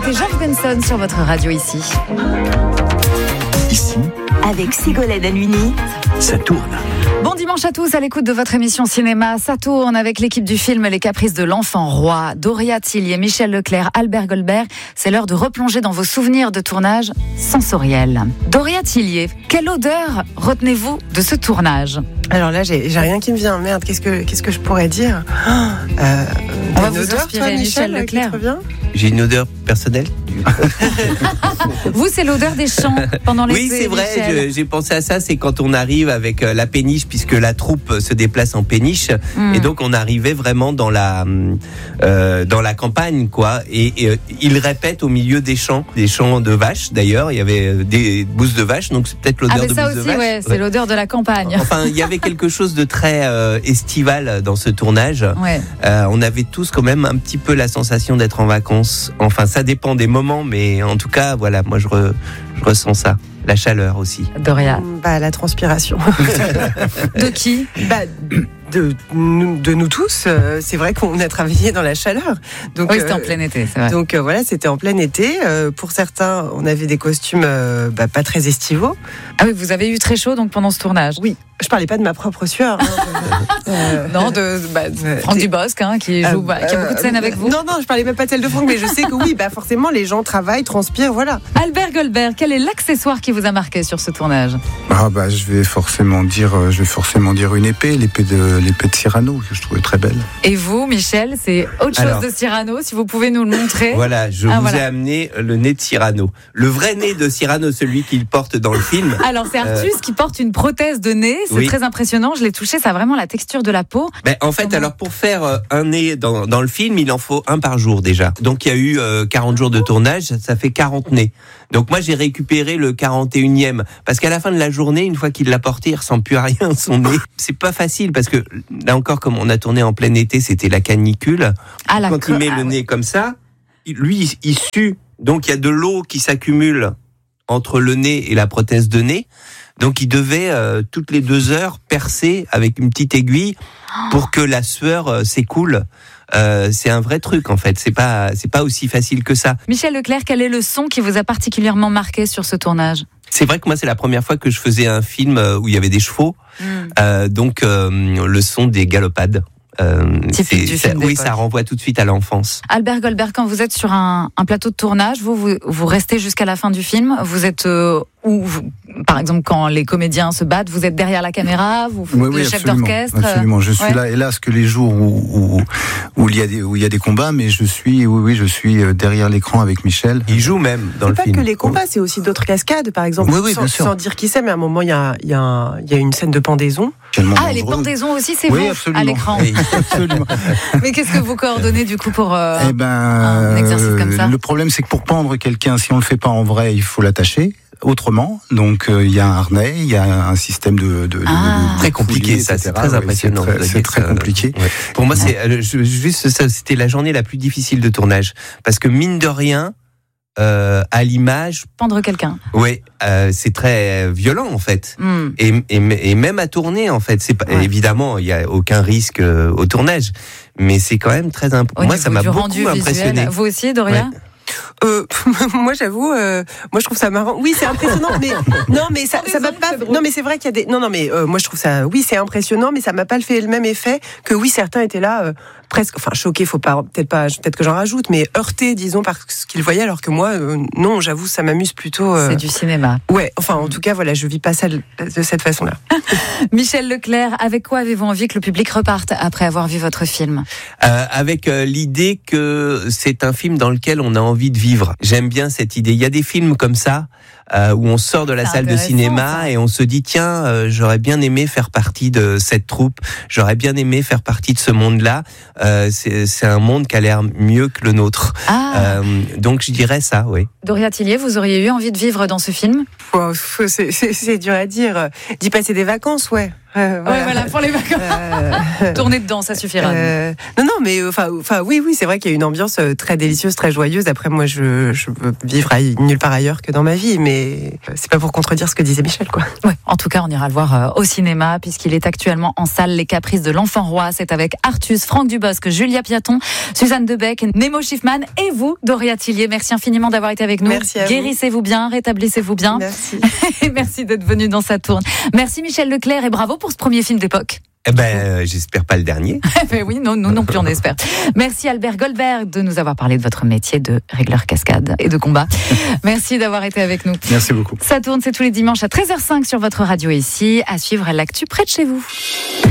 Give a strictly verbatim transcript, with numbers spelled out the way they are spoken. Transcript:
C'était George Benson sur votre radio ici. Ici, avec Ségolène Halluny, ça tourne. Bon dimanche à tous, à l'écoute de votre émission cinéma. Ça tourne avec l'équipe du film Les Caprices de l'Enfant Roi. Doria Tillier, Michel Leclerc, Albert Goldberg. C'est l'heure de replonger dans vos souvenirs de tournage sensoriels. Doria Tillier, quelle odeur retenez-vous de ce tournage ? Alors là, j'ai, j'ai rien qui me vient. Merde, qu'est-ce que, qu'est-ce que je pourrais dire ? euh, On va vous odeur, inspirer, toi, Michel Michel Leclerc. qui te revient ? J'ai une odeur personnelle. Vous, c'est l'odeur des champs pendant l'été. Oui, c'est vrai, Michel. je, j'ai pensé à ça, c'est quand on arrive avec euh, la péniche, puisque la troupe se déplace en péniche, Mm. et donc on arrivait vraiment dans la euh, dans la campagne, quoi. Et, et euh, ils répètent au milieu des champs, des champs de vaches d'ailleurs, il y avait euh, des bousses de vaches, donc c'est peut-être l'odeur Ah, mais de ça bousses de aussi, vaches. ouais, c'est Ouais. l'odeur de la campagne. Enfin, il y avait quelque chose de très euh, estival dans ce tournage. Ouais. Euh, on avait tous quand même un petit peu la sensation d'être en vacances. Enfin, ça dépend des moments, mais en tout cas, voilà, moi je, re, je ressens ça. La chaleur aussi. Doria. Bah, la transpiration. De qui ? bah, de, nous- de nous tous. Euh, c'est vrai qu'on a travaillé dans la chaleur. Donc, Oui, c'était euh, en plein été, c'est vrai. Donc euh, voilà, c'était en plein été. Euh, pour certains, on avait des costumes euh, bah, pas très estivaux. Ah oui, vous avez eu très chaud donc pendant ce tournage. Oui, je parlais pas de ma propre sueur. Hein, euh, Non, de bah, de Euh, Franck t'es- Dubosc, hein, qui, joue, bah, qui a beaucoup de scènes avec vous. Non, non, je parlais même pas de celle de Franck, mais je sais que oui, bah forcément, les gens travaillent, transpirent, voilà. Albert Goldberg, quel est l'accessoire qui vous a marqué sur ce tournage ? Ah bah je vais forcément dire, euh, je vais forcément dire une épée, l'épée de l'épée de Cyrano que je trouvais très belle. Et vous, Michel, c'est autre Alors. chose de Cyrano, si vous pouvez nous le montrer. Voilà, je Ah, vous voilà. ai amené le nez de Cyrano. Le vrai nez de Cyrano, celui qu'il porte dans le film. Alors, c'est Artus qui porte une prothèse de nez, c'est oui. très impressionnant, je l'ai touché, ça a vraiment la texture de la peau. Ben, en fait, Comment alors pour faire euh, un nez dans, dans le film, il en faut un par jour déjà. Donc il y a eu euh, quarante jours de tournage, ça fait quarante nez. Donc moi j'ai récupéré le quarante et unième parce qu'à la fin de la journée, une fois qu'il l'a porté, il ressemble plus à rien son nez. C'est pas facile parce que là encore, comme on a tourné en plein été, c'était la canicule. Ah, la Quand co- il met ah, le ouais. nez comme ça, il- lui il, il sue. Donc il y a de l'eau qui s'accumule entre le nez et la prothèse de nez. Donc il devait euh, toutes les deux heures percer avec une petite aiguille pour que la sueur euh, s'écoule. Euh, c'est un vrai truc en fait. C'est pas c'est pas aussi facile que ça. Michel Leclerc, quel est le son qui vous a particulièrement marqué sur ce tournage ? C'est vrai que moi c'est la première fois que je faisais un film euh, où il y avait des chevaux. Euh, donc euh, le son des galopades. Euh, Typique du ça, film oui, d'époque. ça renvoie tout de suite à l'enfance. Albert Goldberg, quand vous êtes sur un, un plateau de tournage, vous, vous, vous restez jusqu'à la fin du film. Vous êtes euh, où vous- par exemple, quand les comédiens se battent, vous êtes derrière la caméra, vous faites Oui, le oui, chef absolument, d'orchestre. absolument. Je suis Ouais. là, hélas, que les jours où, où, où il y a des, où il y a des combats, mais je suis, oui, oui, je suis euh, derrière l'écran avec Michel. Il joue même dans C'est le pas film. que les combats, c'est aussi d'autres cascades, par exemple. Oui, oui, sans, bien sûr. sans dire qui c'est, mais à un moment, il y a, il y, a un- il y a une scène de pendaison. Tellement Ah, les dangereux. pendaisons aussi, c'est Oui, vous absolument. à l'écran. Oui. Absolument. Mais qu'est-ce que vous coordonnez du coup pour euh, Eh ben, un exercice comme ça. euh, le problème, c'est que pour pendre quelqu'un, si on le fait pas en vrai, il faut l'attacher autrement. Donc, euh, il y a un harnais, il y a un système de, de, de- Ah. de Très compliqué, coulier, ça, et cetera. c'est très Ouais, impressionnant. C'est très, c'est très Ça, compliqué. ouais. Pour moi, c'est euh, je- juste ça, c'était la journée la plus difficile de tournage parce que mine de rien, euh, à l'image, pendre quelqu'un. ouais, euh, c'est très violent en fait. Hmm. Et, et, et même à tourner en fait, c'est pas Ouais. évidemment il y a aucun risque euh, au tournage, mais c'est quand même très important. Au Moi, niveau ça m'a du beaucoup rendu impressionné. visuel. Vous aussi, Doria Ouais. Euh, moi, j'avoue, euh, moi, je trouve ça marrant. Oui, c'est impressionnant, mais non, mais ça, ça m'a pas. Non, mais c'est vrai qu'il y a des. Non, non, mais euh, moi, je trouve ça. Oui, c'est impressionnant, mais ça m'a pas fait le même effet que oui, certains étaient là, euh, presque. Enfin, choqués, faut pas. Peut-être pas. Peut-être que j'en rajoute, mais heurtés, disons, par ce qu'ils voyaient, alors que moi, euh, non, j'avoue, ça m'amuse plutôt. euh, C'est du cinéma. Ouais. Enfin, en tout cas, voilà, je vis pas ça de de cette façon-là. Michel Leclerc, avec quoi avez-vous envie que le public reparte après avoir vu votre film ? Euh, avec euh, l'idée que c'est un film dans lequel on a envie de vivre. J'aime bien cette idée. Il y a des films comme ça euh, où on sort de la C'est salle de intéressant, cinéma ça. et on se dit tiens, euh, j'aurais bien aimé faire partie de cette troupe. J'aurais bien aimé faire partie de ce monde-là. Euh, c'est, c'est un monde qui a l'air mieux que le nôtre. Ah, Euh, donc je dirais ça, oui. Doria Tillier, vous auriez eu envie de vivre dans ce film ? Wow, c'est, c'est, c'est dur à dire. D'y passer des vacances, ouais. Euh, voilà. Ouais, voilà, pour les vacances. Euh, Tourner dedans, ça suffira. Euh, non, non, mais enfin, enfin, oui, oui, c'est vrai qu'il y a une ambiance très délicieuse, très joyeuse. Après, moi, je, je veux vivre à, nulle part ailleurs que dans ma vie, mais c'est pas pour contredire ce que disait Michel, quoi. Ouais, en tout cas, on ira le voir euh, au cinéma, puisqu'il est actuellement en salle. Les Caprices de l'Enfant Roi, c'est avec Artus, Franck Dubosc, Julia Piaton, Suzanne Debec, Nemo Schiffman et vous, Doria Tillier. Merci infiniment d'avoir été avec nous. Merci à vous. Guérissez-vous bien, rétablissez-vous bien. Merci. Merci d'être venu dans Sa Tourne. Merci Michel Leclerc et bravo pour ce premier film d'époque. Eh ben, euh, j'espère pas le dernier. Ben oui, non, nous non plus, on espère. Merci Albert Goldberg de nous avoir parlé de votre métier de régleur cascade et de combat. Merci d'avoir été avec nous. Merci beaucoup. Ça tourne, c'est tous les dimanches à treize heures cinq sur votre radio ici. À suivre l'actu près de chez vous.